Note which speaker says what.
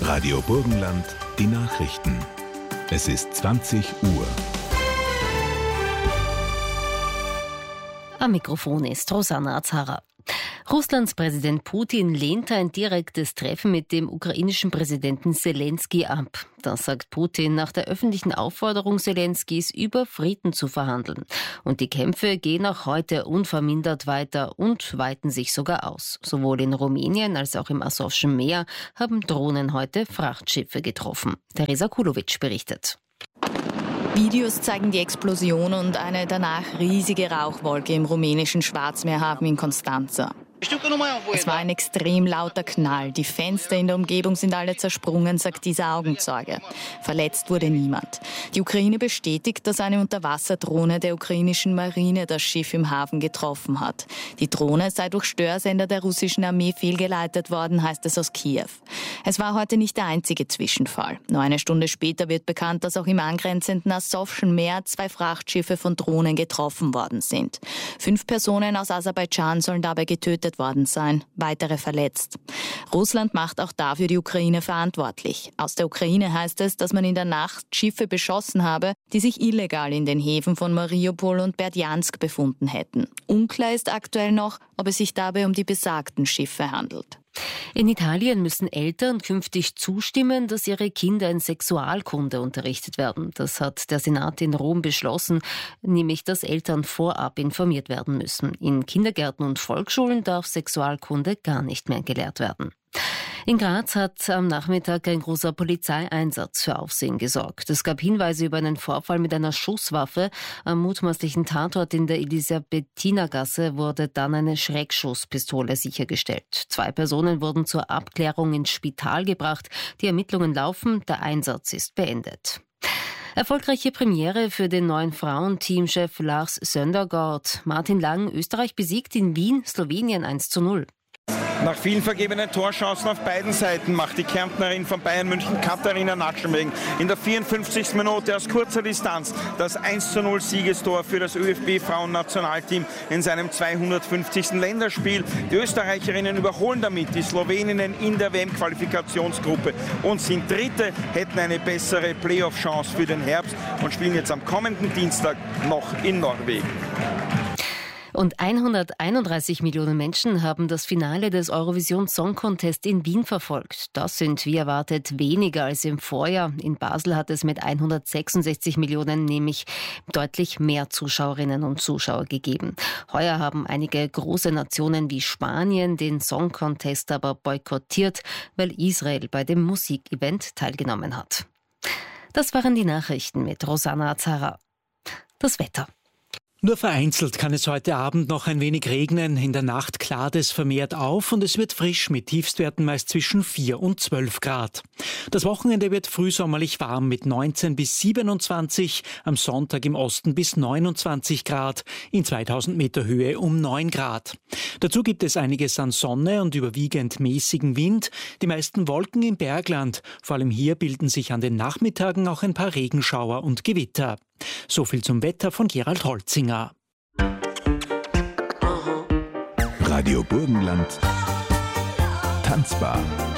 Speaker 1: Radio Burgenland, die Nachrichten. Es ist 20 Uhr.
Speaker 2: Am Mikrofon ist Rosanna Azara. Russlands Präsident Putin lehnt ein direktes Treffen mit dem ukrainischen Präsidenten Selenskyj ab. Das sagt Putin nach der öffentlichen Aufforderung Selenskys, über Frieden zu verhandeln. Und die Kämpfe gehen auch heute unvermindert weiter und weiten sich sogar aus. Sowohl in Rumänien als auch im Asowschen Meer haben Drohnen heute Frachtschiffe getroffen. Teresa Kulovic berichtet.
Speaker 3: Videos zeigen die Explosion und eine danach riesige Rauchwolke im rumänischen Schwarzmeerhafen in Constanța. Es war ein extrem lauter Knall. Die Fenster in der Umgebung sind alle zersprungen, sagt dieser Augenzeuge. Verletzt wurde niemand. Die Ukraine bestätigt, dass eine Unterwasserdrohne der ukrainischen Marine das Schiff im Hafen getroffen hat. Die Drohne sei durch Störsender der russischen Armee fehlgeleitet worden, heißt es aus Kiew. Es war heute nicht der einzige Zwischenfall. Nur eine Stunde später wird bekannt, dass auch im angrenzenden Asowschen Meer 2 Frachtschiffe von Drohnen getroffen worden sind. 5 Personen aus Aserbaidschan sollen dabei getötet worden sein, weitere verletzt. Russland macht auch dafür die Ukraine verantwortlich. Aus der Ukraine heißt es, dass man in der Nacht Schiffe beschossen habe, die sich illegal in den Häfen von Mariupol und Berdjansk befunden hätten. Unklar ist aktuell noch, ob es sich dabei um die besagten Schiffe handelt.
Speaker 2: In Italien müssen Eltern künftig zustimmen, dass ihre Kinder in Sexualkunde unterrichtet werden. Das hat der Senat in Rom beschlossen, nämlich dass Eltern vorab informiert werden müssen. In Kindergärten und Volksschulen darf Sexualkunde gar nicht mehr gelehrt werden. In Graz hat am Nachmittag ein großer Polizeieinsatz für Aufsehen gesorgt. Es gab Hinweise über einen Vorfall mit einer Schusswaffe. Am mutmaßlichen Tatort in der Elisabethinergasse wurde dann eine Schreckschusspistole sichergestellt. 2 Personen wurden zur Abklärung ins Spital gebracht. Die Ermittlungen laufen, der Einsatz ist beendet. Erfolgreiche Premiere für den neuen Frauenteamchef Lars Søndergaard. Martin Lang, Österreich besiegt in Wien Slowenien 1:0.
Speaker 4: Nach vielen vergebenen Torchancen auf beiden Seiten macht die Kärntnerin von Bayern München Katharina Naschenwegen in der 54. Minute aus kurzer Distanz das 1:0 Siegestor für das ÖFB-Frauennationalteam in seinem 250. Länderspiel. Die Österreicherinnen überholen damit die Sloweninnen in der WM-Qualifikationsgruppe und sind Dritte, hätten eine bessere Playoff-Chance für den Herbst und spielen jetzt am kommenden Dienstag noch in Norwegen.
Speaker 2: Und 131 Millionen Menschen haben das Finale des Eurovision Song Contest in Wien verfolgt. Das sind wie erwartet weniger als im Vorjahr. In Basel hat es mit 166 Millionen nämlich deutlich mehr Zuschauerinnen und Zuschauer gegeben. Heuer haben einige große Nationen wie Spanien den Song Contest aber boykottiert, weil Israel bei dem Musikevent teilgenommen hat. Das waren die Nachrichten mit Rosanna Azara. Das Wetter.
Speaker 5: Nur vereinzelt kann es heute Abend noch ein wenig regnen. In der Nacht klart es vermehrt auf und es wird frisch mit Tiefstwerten meist zwischen 4 und 12 Grad. Das Wochenende wird frühsommerlich warm mit 19 bis 27, am Sonntag im Osten bis 29 Grad, in 2000 Meter Höhe um 9 Grad. Dazu gibt es einiges an Sonne und überwiegend mäßigen Wind, die meisten Wolken im Bergland. Vor allem hier bilden sich an den Nachmittagen auch ein paar Regenschauer und Gewitter. So viel zum Wetter von Gerald Holzinger.
Speaker 1: Radio Burgenland. Tanzbar.